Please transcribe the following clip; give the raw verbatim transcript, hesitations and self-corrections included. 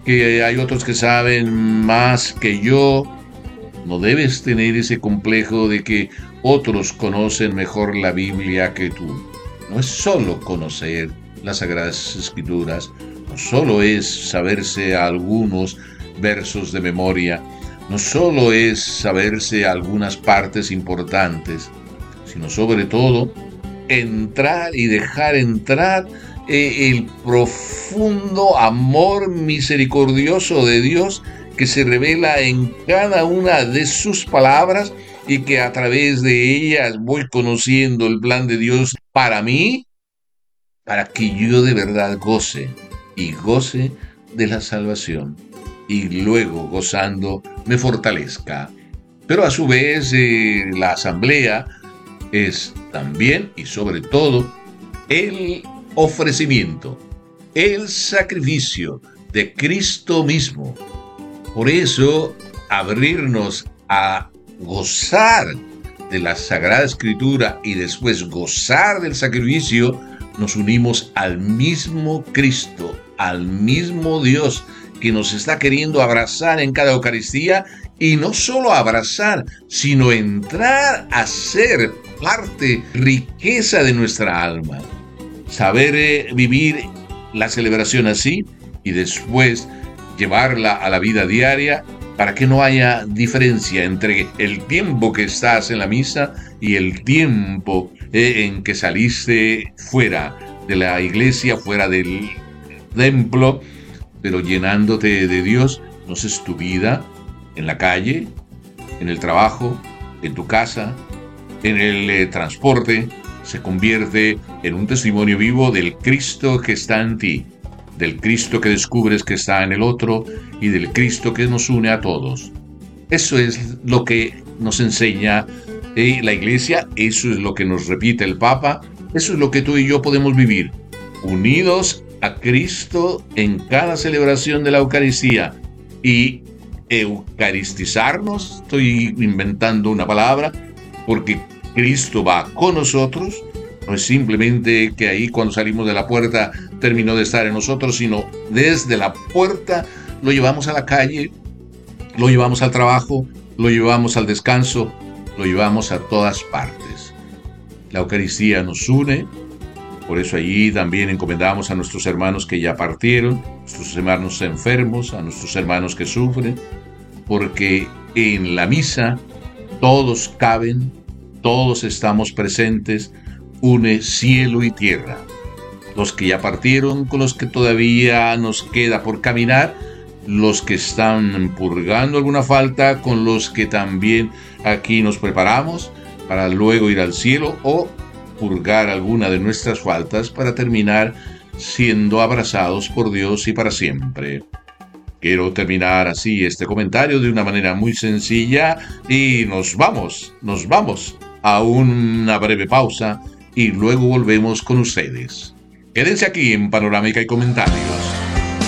que hay otros que saben más que yo. No debes tener ese complejo de que otros conocen mejor la Biblia que tú. No es solo conocer las Sagradas Escrituras, no solo es saberse algunos versos de memoria, no solo es saberse algunas partes importantes, sino sobre todo entrar y dejar entrar eh, el profundo amor misericordioso de Dios que se revela en cada una de sus palabras y que a través de ellas voy conociendo el plan de Dios para mí, para que yo de verdad goce y goce de la salvación y luego gozando me fortalezca. Pero a su vez eh, la asamblea es también y sobre todo el ofrecimiento, el sacrificio de Cristo mismo. Por eso, abrirnos a gozar de la Sagrada Escritura y después gozar del sacrificio, nos unimos al mismo Cristo, al mismo Dios que nos está queriendo abrazar en cada Eucaristía, y no solo abrazar, sino entrar a ser parte, riqueza de nuestra alma. Saber eh, vivir la celebración así y después llevarla a la vida diaria para que no haya diferencia entre el tiempo que estás en la misa y el tiempo eh, en que saliste fuera de la iglesia, fuera del templo, pero llenándote de Dios. Entonces tu vida en la calle, en el trabajo, en tu casa, en el eh, transporte, se convierte en un testimonio vivo del Cristo que está en ti, del Cristo que descubres que está en el otro y del Cristo que nos une a todos. Eso es lo que nos enseña eh, la Iglesia, eso es lo que nos repite el Papa, eso es lo que tú y yo podemos vivir, unidos a Cristo en cada celebración de la Eucaristía y eucaristizarnos. Estoy inventando una palabra porque Cristo va con nosotros. No es simplemente que ahí cuando salimos de la puerta terminó de estar en nosotros, sino desde la puerta lo llevamos a la calle, lo llevamos al trabajo, lo llevamos al descanso, lo llevamos a todas partes. La Eucaristía nos une, por eso allí también encomendamos a nuestros hermanos que ya partieron, a nuestros hermanos enfermos, a nuestros hermanos que sufren, porque en la misa todos caben, todos estamos presentes, une cielo y tierra. Los que ya partieron, con los que todavía nos queda por caminar, los que están purgando alguna falta, con los que también aquí nos preparamos para luego ir al cielo o purgar alguna de nuestras faltas para terminar siendo abrazados por Dios y para siempre. Quiero terminar así este comentario de una manera muy sencilla y nos vamos, nos vamos a una breve pausa y luego volvemos con ustedes. Quédense aquí en Panorámica y Comentarios.